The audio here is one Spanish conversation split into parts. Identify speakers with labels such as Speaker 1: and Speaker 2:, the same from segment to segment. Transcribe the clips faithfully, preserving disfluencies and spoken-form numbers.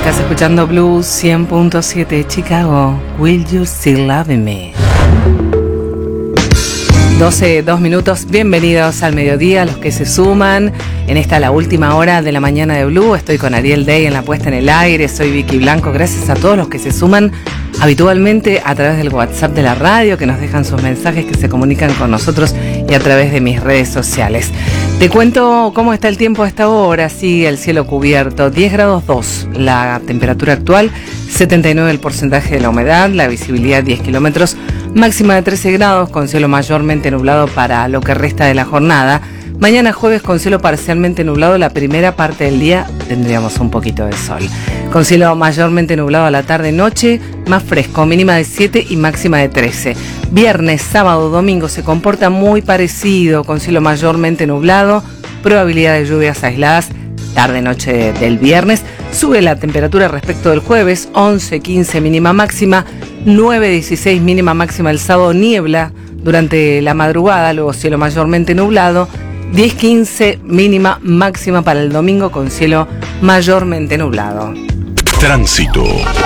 Speaker 1: Estás escuchando Blue cien punto siete Chicago. Will you still love me? doce, dos minutos. Bienvenidos al mediodía, los que se suman en esta la última hora de la mañana de Blue. Estoy con Ariel Day en la puesta en el aire. Soy Vicky Blanco. Gracias a todos los que se suman habitualmente a través del WhatsApp de la radio, que nos dejan sus mensajes, que se comunican con nosotros, y a través de mis redes sociales. Te cuento cómo está el tiempo a esta hora. Sigue el cielo cubierto, diez grados dos la temperatura actual, setenta y nueve el porcentaje de la humedad, la visibilidad diez kilómetros, máxima de trece grados, con cielo mayormente nublado para lo que resta de la jornada. Mañana jueves con cielo parcialmente nublado, la primera parte del día tendríamos un poquito de sol. Con cielo mayormente nublado a la tarde-noche, más fresco, mínima de siete y máxima de trece. Viernes, sábado, domingo se comporta muy parecido, con cielo mayormente nublado, probabilidad de lluvias aisladas tarde-noche del viernes. Sube la temperatura respecto del jueves, once, quince mínima máxima, nueve, dieciséis mínima máxima el sábado, niebla durante la madrugada, luego cielo mayormente nublado, diez, quince mínima máxima para el domingo con cielo mayormente nublado.
Speaker 2: Tránsito.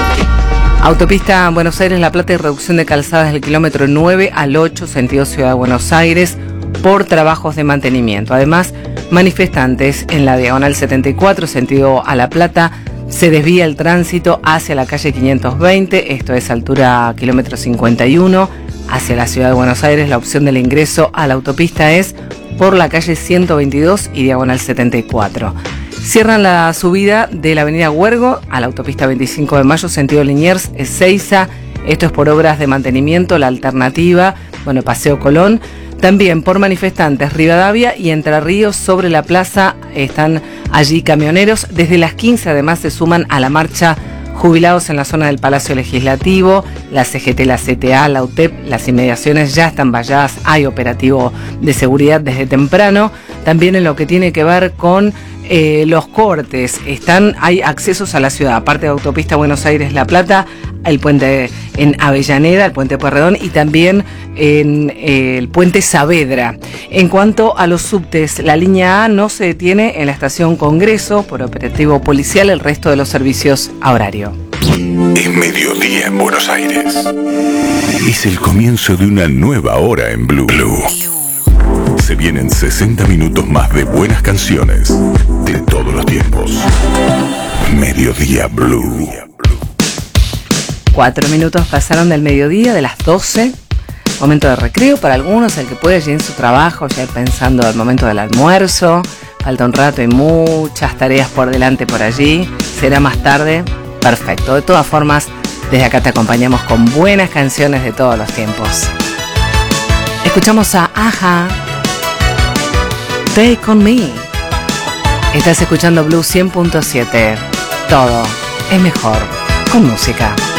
Speaker 1: Autopista Buenos Aires-La Plata y reducción de calzadas del kilómetro nueve al ocho, sentido Ciudad de Buenos Aires, por trabajos de mantenimiento. Además, manifestantes en la diagonal setenta y cuatro, sentido a La Plata, se desvía el tránsito hacia la calle quinientos veinte, esto es altura kilómetro cincuenta y uno, hacia la Ciudad de Buenos Aires. La opción del ingreso a la autopista es por la calle ciento veintidós y diagonal setenta y cuatro. Cierran la subida de la avenida Huergo a la autopista veinticinco de mayo, sentido Liniers, Ezeiza. Esto es por obras de mantenimiento. La alternativa, bueno, Paseo Colón. También por manifestantes, Rivadavia y Entre Ríos sobre la plaza están allí camioneros. Desde las quince además se suman a la marcha jubilados en la zona del Palacio Legislativo, la C G T, la C T A, la U T E P, las inmediaciones ya están valladas, hay operativo de seguridad desde temprano. También en lo que tiene que ver con eh, los cortes, están, hay accesos a la ciudad, aparte de autopista Buenos Aires-La Plata, el puente en Avellaneda, el puente Pueyrredón y también en eh, el puente Saavedra. En cuanto a los subtes, la línea A no se detiene en la estación Congreso por operativo policial, el resto de los servicios a horario.
Speaker 2: Es mediodía en Buenos Aires. Es el comienzo de una nueva hora en Blue. Blue. Se vienen sesenta minutos más de buenas canciones de todos los tiempos. Mediodía Blue.
Speaker 1: Cuatro minutos pasaron del mediodía, de las doce. Momento de recreo para algunos, el que puede ir en su trabajo, ya ir pensando al momento del almuerzo. Falta un rato y muchas tareas por delante por allí. Será más tarde. Perfecto. De todas formas, desde acá te acompañamos con buenas canciones de todos los tiempos. Escuchamos a Aja, Take On Me. Estás escuchando Blue cien punto siete. Todo es mejor con música.